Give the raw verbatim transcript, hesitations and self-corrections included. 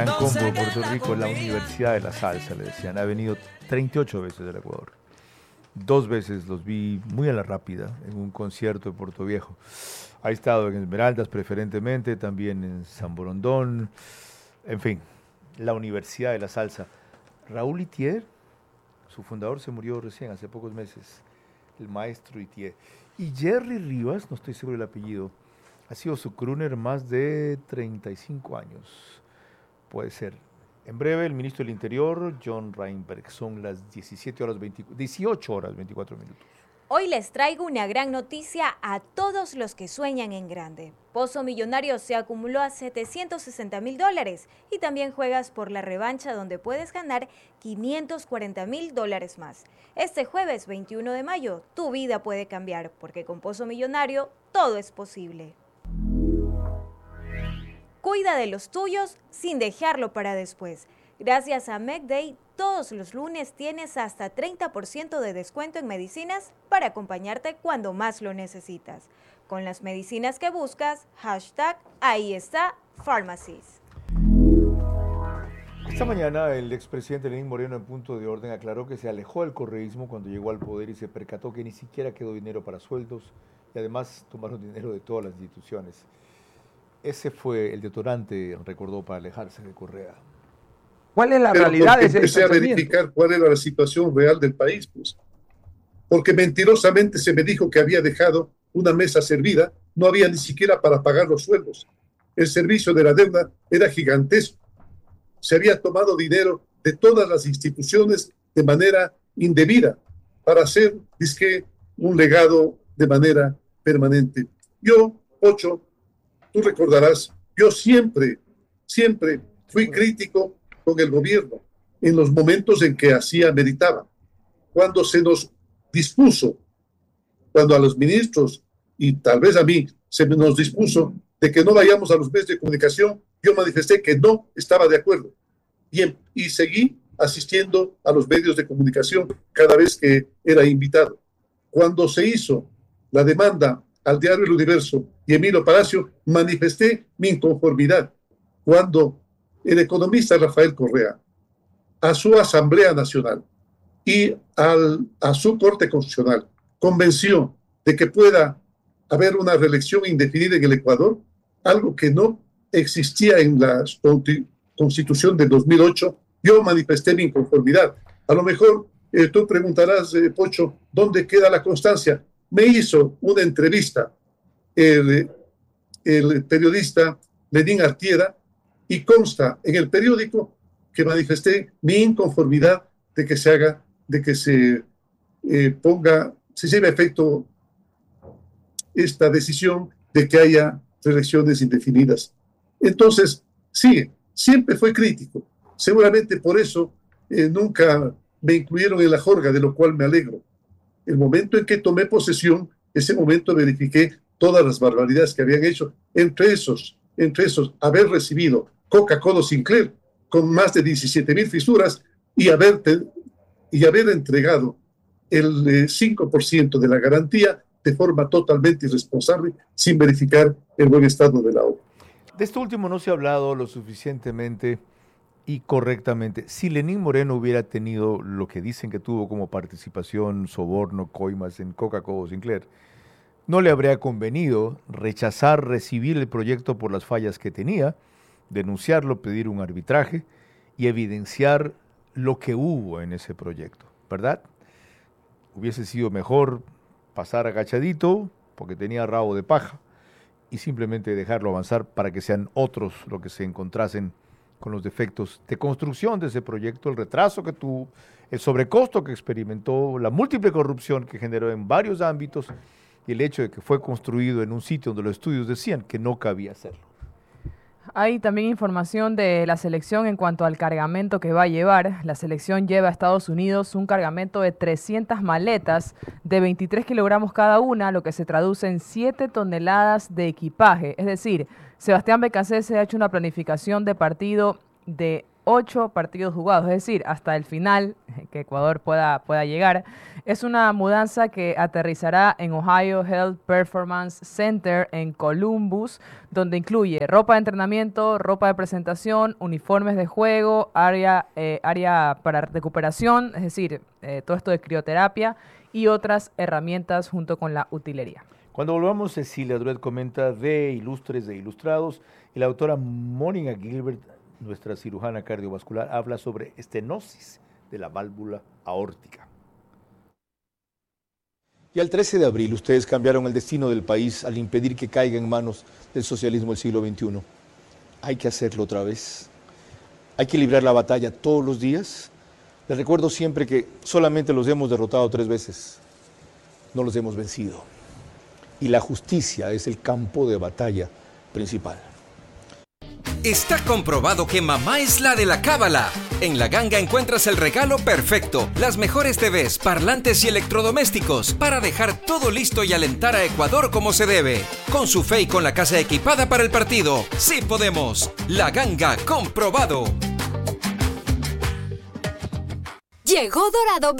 En Combo, Puerto Rico, la Universidad de la Salsa, le decían. Ha venido treinta y ocho veces del Ecuador. Dos veces los vi muy a la rápida en un concierto de Puerto Viejo. Ha estado en Esmeraldas preferentemente, también en San Borondón. En fin, la Universidad de la Salsa. Raúl Itier, su fundador, se murió recién, hace pocos meses. El maestro Itier. Y Jerry Rivas, no estoy seguro del apellido, ha sido su crooner más de treinta y cinco años. Puede ser. En breve, el ministro del Interior, John Reinberg. Son las diecisiete horas veinte, dieciocho horas veinticuatro minutos. Hoy les traigo una gran noticia a todos los que sueñan en grande. Pozo Millonario se acumuló a setecientos sesenta mil dólares y también juegas por la revancha donde puedes ganar quinientos cuarenta mil dólares más. Este jueves veintiuno de mayo tu vida puede cambiar porque con Pozo Millonario todo es posible. Cuida de los tuyos sin dejarlo para después. Gracias a MedDay, todos los lunes tienes hasta treinta por ciento de descuento en medicinas para acompañarte cuando más lo necesitas. Con las medicinas que buscas, hashtag ahí está Pharmacies. Esta mañana el expresidente Lenín Moreno, en Punto de Orden, aclaró que se alejó del correísmo cuando llegó al poder y se percató que ni siquiera quedó dinero para sueldos y además tomaron dinero de todas las instituciones. Ese fue el detonante, recordó, para alejarse de Correa. ¿Cuál es la Pero realidad de ese empecé a verificar cuál era la situación real del país, pues. Porque mentirosamente se me dijo que había dejado una mesa servida, no había ni siquiera para pagar los sueldos. El servicio de la deuda era gigantesco. Se había tomado dinero de todas las instituciones de manera indebida para hacer, dizque, un legado de manera permanente. Yo, Ocho, tú recordarás, yo siempre, siempre fui crítico con el gobierno en los momentos en que así ameritaba. Cuando se nos dispuso, cuando a los ministros y tal vez a mí se nos dispuso de que no vayamos a los medios de comunicación, yo manifesté que no estaba de acuerdo. Y, y seguí asistiendo a los medios de comunicación cada vez que era invitado. Cuando se hizo la demanda al diario El Universo y Emilio Palacio, manifesté mi inconformidad cuando el economista Rafael Correa, a su Asamblea Nacional y al, a su Corte Constitucional, convenció de que pueda haber una reelección indefinida en el Ecuador, algo que no existía en la Constitución de dos mil ocho, yo manifesté mi inconformidad. A lo mejor eh, tú preguntarás, eh, Pocho, ¿dónde queda la constancia? Me hizo una entrevista el, el periodista Lenín Artieda y consta en el periódico que manifesté mi inconformidad de que se haga, de que se eh, ponga, se lleve a efecto esta decisión de que haya reelecciones indefinidas. Entonces, sí, siempre fue crítico. Seguramente por eso eh, nunca me incluyeron en la jorga, de lo cual me alegro. El momento en que tomé posesión, ese momento verifiqué todas las barbaridades que habían hecho, entre esos, entre esos, haber recibido Coca-Cola Sinclair con más de diecisiete mil fisuras y haber, y haber entregado el eh, cinco por ciento de la garantía de forma totalmente irresponsable, sin verificar el buen estado de la obra. De esto último no se ha hablado lo suficientemente y correctamente. Si Lenín Moreno hubiera tenido lo que dicen que tuvo como participación, soborno, coimas en Coca-Cola Sinclair, no le habría convenido rechazar recibir el proyecto por las fallas que tenía, denunciarlo, pedir un arbitraje y evidenciar lo que hubo en ese proyecto, ¿verdad? Hubiese sido mejor pasar agachadito porque tenía rabo de paja y simplemente dejarlo avanzar para que sean otros los que se encontrasen con los defectos de construcción de ese proyecto, el retraso que tuvo, el sobrecosto que experimentó, la múltiple corrupción que generó en varios ámbitos y el hecho de que fue construido en un sitio donde los estudios decían que no cabía hacerlo. Hay también información de la selección en cuanto al cargamento que va a llevar. La selección lleva a Estados Unidos un cargamento de trescientas maletas de veintitrés kilogramos cada una, lo que se traduce en siete toneladas de equipaje. Es decir, Sebastián Becasés se ha hecho una planificación de partido de ocho partidos jugados, es decir, hasta el final que Ecuador pueda, pueda llegar. Es una mudanza que aterrizará en Ohio Health Performance Center en Columbus, donde incluye ropa de entrenamiento, ropa de presentación, uniformes de juego, área, eh, área para recuperación, es decir, eh, todo esto de crioterapia y otras herramientas junto con la utilería. Cuando volvamos, Cecilia Duret comenta de Ilustres de Ilustrados y la doctora Mónica Gilbert, nuestra cirujana cardiovascular, habla sobre estenosis de la válvula aórtica. Y al trece de abril ustedes cambiaron el destino del país al impedir que caiga en manos del socialismo del siglo veintiuno. Hay que hacerlo otra vez. Hay que librar la batalla todos los días. Les recuerdo siempre que solamente los hemos derrotado tres veces. No los hemos vencido. Y la justicia es el campo de batalla principal. Está comprobado que mamá es la de la cábala. En La Ganga encuentras el regalo perfecto, las mejores T Vs, parlantes y electrodomésticos para dejar todo listo y alentar a Ecuador como se debe. Con su fe y con la casa equipada para el partido. ¡Sí podemos! La Ganga, comprobado. Llegó Dorado